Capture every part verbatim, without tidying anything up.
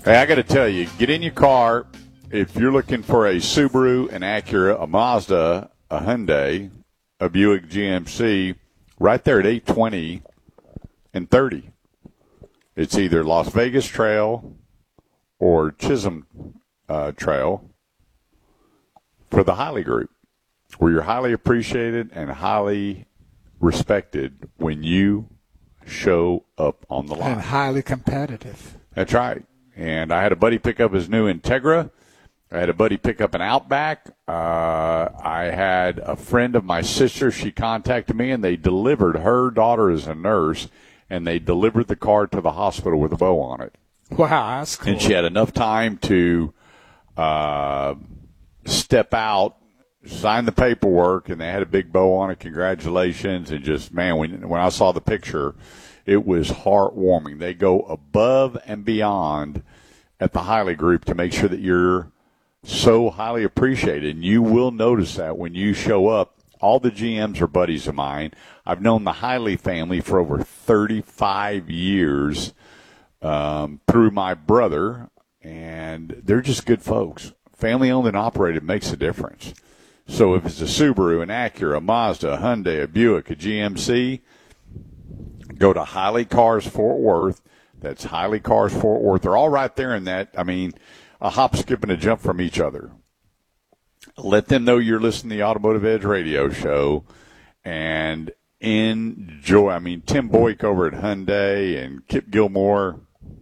Hey, I got to tell you, get in your car. If you're looking for a Subaru, an Acura, a Mazda, a Hyundai, a Buick G M C, right there at eight twenty and thirty. It's either Las Vegas Trail or Chisholm uh, Trail for the Hiley Group, where you're highly appreciated and highly respected when you show up on the line. And highly competitive. That's right. And I had a buddy pick up his new Integra. I had a buddy pick up an Outback. Uh, I had a friend of my sister. She contacted me, and they delivered. Her daughter is a nurse, and they delivered the car to the hospital with a bow on it. Wow, that's cool. And she had enough time to uh, step out, sign the paperwork, and they had a big bow on it. Congratulations. And just, man, when, when I saw the picture, it was heartwarming. They go above and beyond at the Hiley Group to make sure that you're so highly appreciated. And you will notice that when you show up. All the G Ms are buddies of mine. I've known the Hiley family for over thirty-five years um, through my brother, and they're just good folks. Family-owned and operated makes a difference. So if it's a Subaru, an Acura, a Mazda, a Hyundai, a Buick, a G M C, go to Hiley Cars Fort Worth. That's Hiley Cars Fort Worth. They're all right there in that, I mean, a hop, skip, and a jump from each other. Let them know you're listening to the Automotive Edge radio show and enjoy. I mean, Tim Boyk over at Hyundai and Kip Gilmore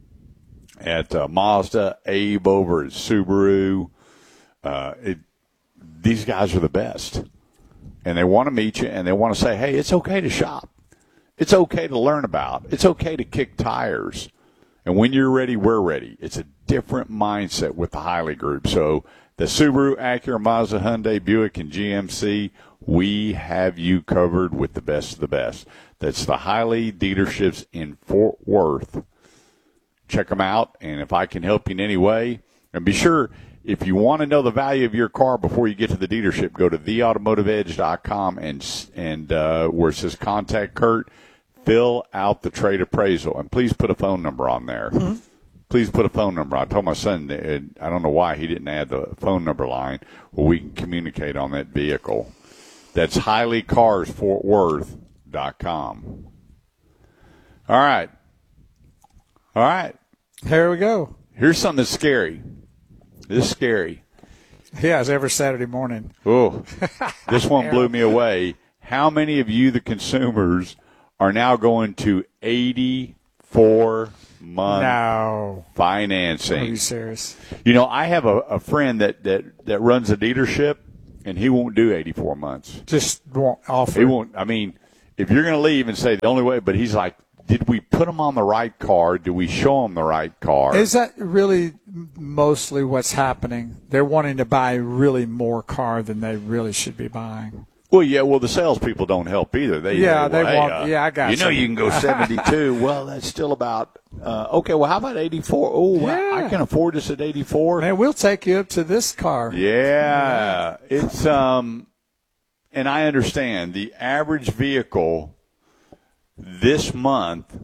at uh, Mazda, Abe over at Subaru. Uh, it, these guys are the best. And they want to meet you, and they want to say, hey, it's okay to shop. It's okay to learn about. It's okay to kick tires. And when you're ready, we're ready. It's a different mindset with the Hiley Group. So the Subaru, Acura, Mazda, Hyundai, Buick, and G M C, we have you covered with the best of the best. That's the Hiley dealerships in Fort Worth. Check them out, and if I can help you in any way, and be sure, if you want to know the value of your car before you get to the dealership, go to the automotive edge dot com and, and uh, where it says Contact Kurt, fill out the trade appraisal, and please put a phone number on there. Mm-hmm. Please put a phone number. I told my son, that, I don't know why he didn't add the phone number line where we can communicate on that vehicle. That's Hiley Cars Fort Worth dot com. All right. All right. Here we go. Here's something that's scary. This is scary. Yeah, it's every Saturday morning. Oh, this one blew me away. How many of you, the consumers, are now going to eighty-four month no. financing? Are you serious? You know, I have a, a friend that, that, that runs a dealership, and he won't do eighty-four months. Just won't offer. He won't. I mean, if you're going to leave and say the only way, but he's like, did we put him on the right car? Do we show him the right car? Is that really mostly what's happening? They're wanting to buy really more car than they really should be buying. Well, yeah. Well, the salespeople don't help either. They yeah, say, they well, want. hey, uh, yeah, I got you. You know, you can go seventy-two. Well, that's still about. Uh, okay. Well, how about eighty-four? Oh, yeah. I can afford this at eighty-four. Man, we'll take you up to this car. Yeah, it's um, and I understand the average vehicle this month.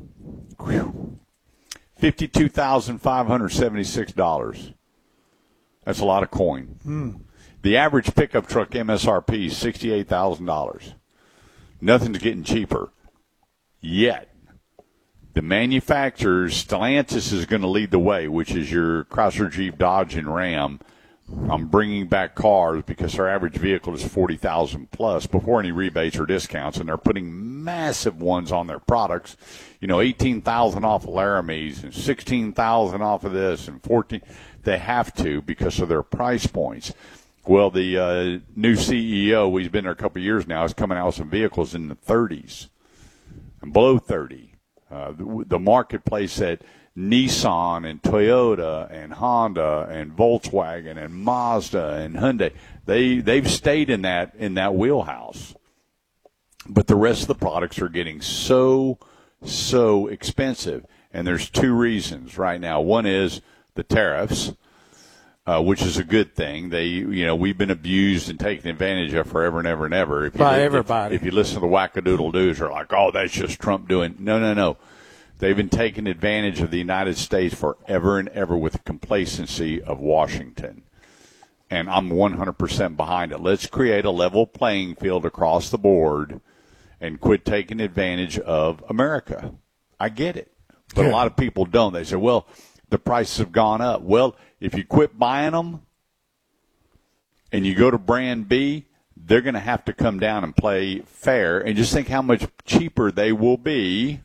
fifty-two thousand five hundred seventy-six dollars. That's a lot of coin. Hmm. The average pickup truck M S R P is sixty-eight thousand dollars. Nothing's getting cheaper yet. The manufacturers, Stellantis is going to lead the way, which is your Chrysler, Jeep, Dodge, and Ram. I'm bringing back cars because our average vehicle is forty thousand plus before any rebates or discounts, and they're putting massive ones on their products. You know, eighteen thousand off of Laramies and sixteen thousand off of this and fourteen. They have to because of their price points. Well, the uh, new C E O, he's been there a couple of years now, is coming out with some vehicles in the thirties and below thirty. Uh, the, the marketplace that Nissan and Toyota and Honda and Volkswagen and Mazda and Hyundai, they they've stayed in that in that wheelhouse. But the rest of the products are getting so so expensive, and there's two reasons right now. One is the tariffs, uh, which is a good thing. They you know we've been abused and taken advantage of forever and ever and ever. If you, By if, everybody. If you listen to the wackadoodle doos, they're like, oh, that's just Trump doing. No, no, no. They've been taking advantage of the United States forever and ever with the complacency of Washington. And I'm one hundred percent behind it. Let's create a level playing field across the board and quit taking advantage of America. I get it. But yeah. A lot of people don't. They say, well, the prices have gone up. Well, if you quit buying them and you go to brand B, they're going to have to come down and play fair. And just think how much cheaper they will be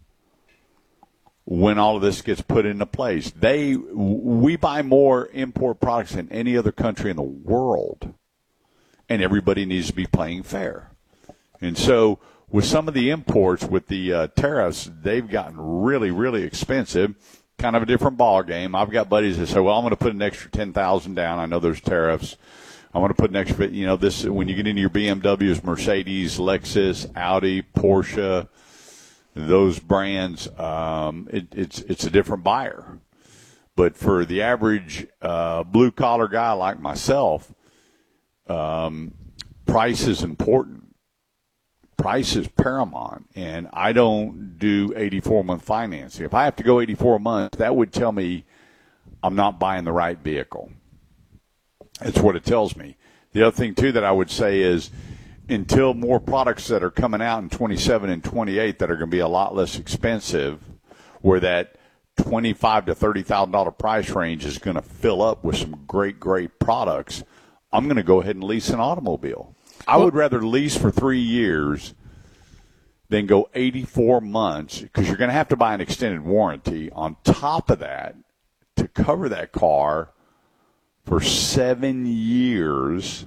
when all of this gets put into place. They, we buy more import products than any other country in the world, and everybody needs to be playing fair. And so with some of the imports, with the uh, tariffs, they've gotten really, really expensive, kind of a different ball game. I've got buddies that say, well, I'm going to put an extra ten thousand dollars down. I know there's tariffs. I want to put an extra, you know, this, when you get into your B M Ws, Mercedes, Lexus, Audi, Porsche, those brands, um, it, it's it's a different buyer. But for the average uh, blue-collar guy like myself, um, price is important. Price is paramount, and I don't do eighty-four month financing. If I have to go eighty-four months, that would tell me I'm not buying the right vehicle. That's what it tells me. The other thing, too, that I would say is, until more products that are coming out in twenty-seven and twenty-eight that are going to be a lot less expensive, where that twenty-five to thirty thousand dollar price range is going to fill up with some great, great products, I'm going to go ahead and lease an automobile. I would rather lease for three years than go eighty-four months, because you're going to have to buy an extended warranty on top of that to cover that car for seven years.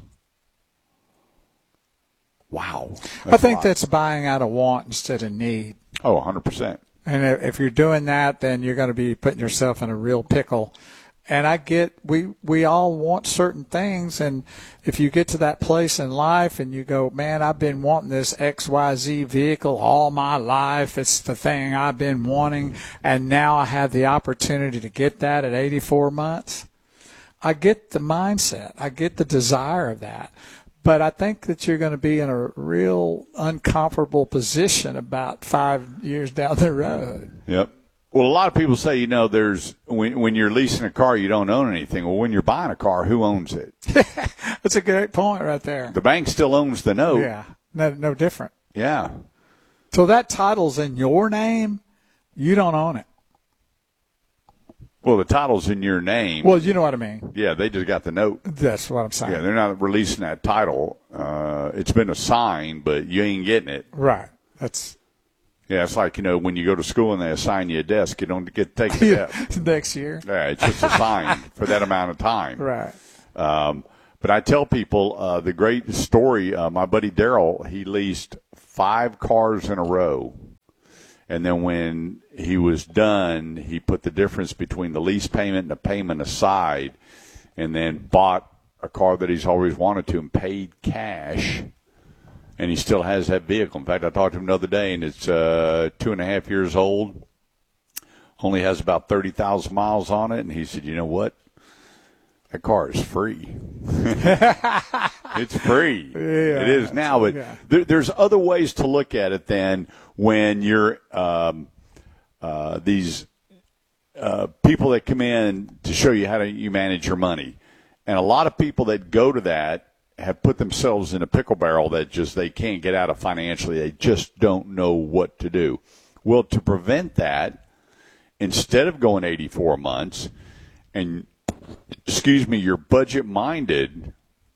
Wow. I think that's buying out of want instead of need. Oh, one hundred percent. And if you're doing that, then you're going to be putting yourself in a real pickle. And I get, we, we all want certain things. And if you get to that place in life and you go, man, I've been wanting this X Y Z vehicle all my life. It's the thing I've been wanting. And now I have the opportunity to get that at eighty-four months. I get the mindset. I get the desire of that. But I think that you're going to be in a real uncomfortable position about five years down the road. Yep. Well, a lot of people say, you know, there's when when you're leasing a car, you don't own anything. Well, when you're buying a car, who owns it? That's a great point right there. The bank still owns the note. Yeah, no, no different. Yeah. So that title's in your name, you don't own it. Well, the title's in your name. Well, you know what I mean. Yeah, they just got the note. That's what I'm saying. Yeah, they're not releasing that title. Uh, it's been assigned, but you ain't getting it. Right. That's. Yeah, it's like, you know, when you go to school and they assign you a desk, you don't get to take it yeah, next year. Yeah, it's just assigned for that amount of time. Right. Um, but I tell people uh, the great story, uh, my buddy Daryl, he leased five cars in a row. And then when he was done, he put the difference between the lease payment and the payment aside, and then bought a car that he's always wanted to and paid cash. And he still has that vehicle. In fact, I talked to him the other day, and it's uh, two and a half years old. Only has about thirty thousand miles on it. And he said, you know what? That car is free. It's free. Yeah, it is now. But yeah. there, there's other ways to look at it than when you're um, uh, these uh, people that come in to show you how to you manage your money. And a lot of people that go to that have put themselves in a pickle barrel that just they can't get out of financially. They just don't know what to do. Well, to prevent that, instead of going eighty-four months and, excuse me, you're budget-minded,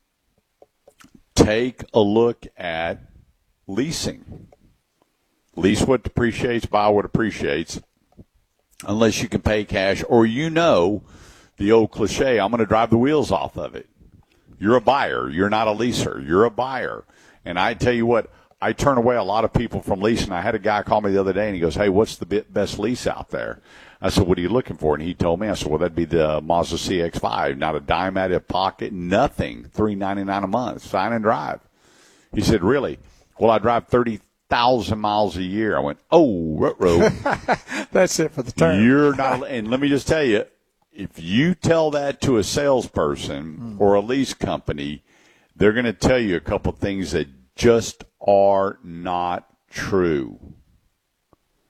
take a look at leasing. Lease what depreciates, buy what appreciates, unless you can pay cash or you know the old cliche, I'm going to drive the wheels off of it. You're a buyer. You're not a leaser. You're a buyer. And I tell you what, I turn away a lot of people from leasing. I had a guy call me the other day, and he goes, hey, what's the best lease out there? I said, what are you looking for? And he told me, I said, well, that'd be the Mazda C X five. Not a dime out of pocket, nothing, three ninety-nine a month, sign and drive. He said, really? Well, I drive thirty thousand miles a year. I went, oh, ruh-roh. That's it for the term. You're not, and let me just tell you, if you tell that to a salesperson or a lease company, they're going to tell you a couple things that just are not true.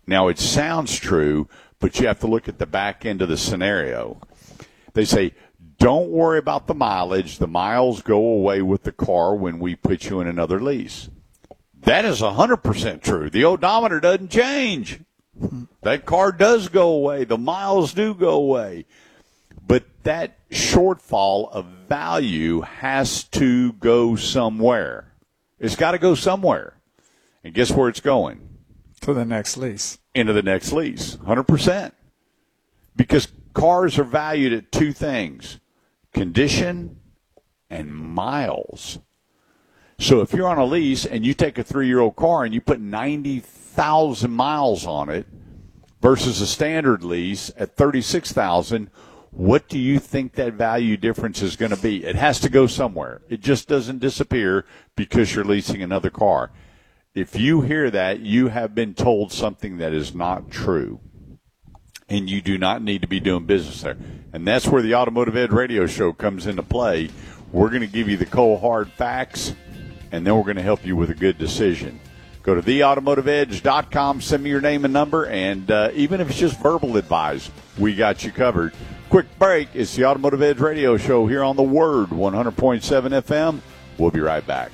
Now, it sounds true, but you have to look at the back end of the scenario. They say, don't worry about the mileage. The miles go away with the car when we put you in another lease. That is one hundred percent true. The odometer doesn't change. That car does go away. The miles do go away. But that shortfall of value has to go somewhere. It's got to go somewhere. And guess where it's going? To the next lease. Into the next lease, one hundred percent. Because cars are valued at two things, condition and miles. So if you're on a lease and you take a three-year-old car and you put ninety thousand miles on it versus a standard lease at thirty-six thousand, what do you think that value difference is going to be? It has to go somewhere. It just doesn't disappear because you're leasing another car. If you hear that, you have been told something that is not true, and you do not need to be doing business there. And that's where the Automotive Edge radio show comes into play. We're going to give you the cold, hard facts, and then we're going to help you with a good decision. Go to the automotive edge dot com, send me your name and number, and uh, even if it's just verbal advice, we got you covered. Quick break. It's the Automotive Edge radio show here on The Word, one hundred point seven F M. We'll be right back.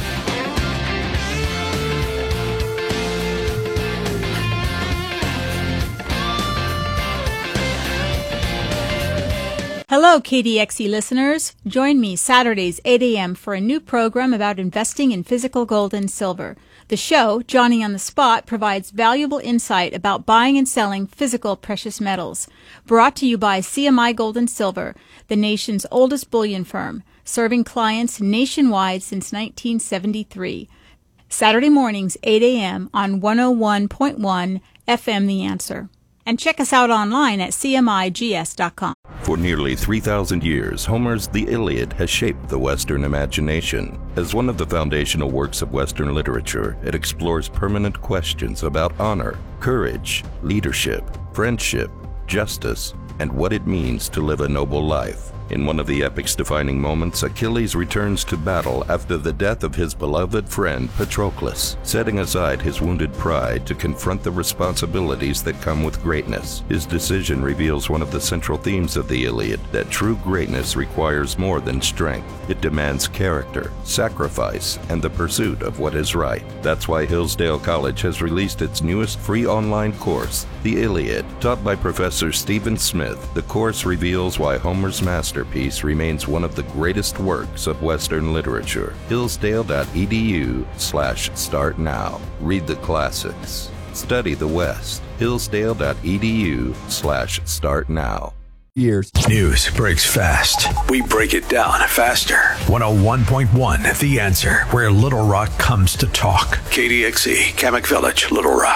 Hello, K D X E listeners. Join me Saturdays, eight a.m. for a new program about investing in physical gold and silver. The show, Johnny on the Spot, provides valuable insight about buying and selling physical precious metals. Brought to you by C M I Gold and Silver, the nation's oldest bullion firm, serving clients nationwide since nineteen seventy-three. Saturday mornings, eight a.m. on one oh one point one F M The Answer. And check us out online at C M I G S dot com. For nearly three thousand years, Homer's The Iliad has shaped the Western imagination. As one of the foundational works of Western literature, it explores permanent questions about honor, courage, leadership, friendship, justice, and what it means to live a noble life. In one of the epic's defining moments, Achilles returns to battle after the death of his beloved friend Patroclus, setting aside his wounded pride to confront the responsibilities that come with greatness. His decision reveals one of the central themes of the Iliad, that true greatness requires more than strength. It demands character, sacrifice, and the pursuit of what is right. That's why Hillsdale College has released its newest free online course, The Iliad. Taught by Professor Stephen Smith, the course reveals why Homer's masterpiece remains one of the greatest works of Western literature. Hillsdale.edu slash start now. Read the classics. Study the West. Hillsdale.edu slash start now. Years. News breaks fast. We break it down faster. one oh one point one The Answer, where Little Rock comes to talk. K D X E, Kamak Village, Little Rock.